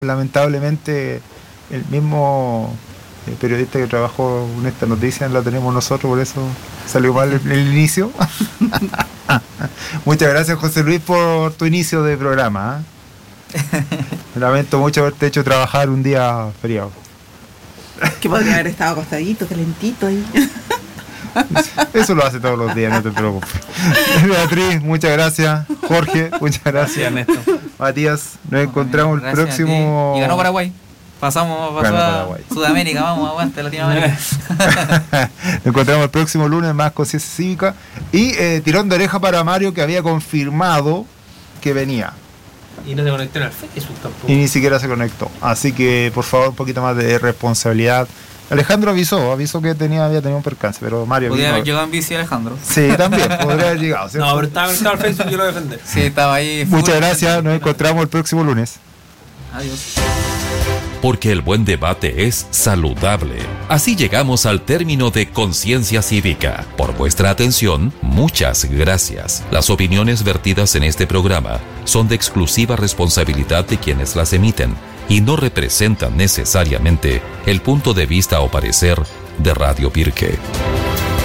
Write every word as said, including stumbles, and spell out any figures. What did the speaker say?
lamentablemente el mismo eh, periodista que trabajó en esta noticia la tenemos nosotros, por eso salió mal el, el inicio. Muchas gracias, José Luis, por tu inicio de programa, ¿eh? Lamento mucho haberte hecho trabajar un día feriado. Que podría haber estado acostadito, calentito ahí. Eso lo hace todos los días, no te preocupes. Beatriz, muchas gracias. Jorge, muchas gracias. Ernesto. Matías, nos encontramos el Gracias próximo. Y ganó Paraguay. Pasamos, pasó Ganó a Paraguay. Sudamérica, vamos, aguante Latinoamérica. Nos encontramos el próximo lunes, más conciencia cívica. Y eh, tirón de oreja para Mario, que había confirmado que venía. Y no se conectó al Facebook tampoco. Y ni siquiera se conectó. Así que, por favor, un poquito más de responsabilidad. Alejandro avisó, avisó que tenía, había tenido un percance, pero Mario... Podría vino. haber llegado en bici Alejandro. Sí, también, podría haber llegado, ¿cierto? No, pero estaba conectado al Facebook y yo lo voy a defender. Sí, estaba ahí. Muchas gracias, nos encontramos el próximo lunes. Adiós. Porque el buen debate es saludable. Así llegamos al término de Conciencia Cívica. Por vuestra atención, muchas gracias. Las opiniones vertidas en este programa son de exclusiva responsabilidad de quienes las emiten y no representan necesariamente el punto de vista o parecer de Radio Pirque.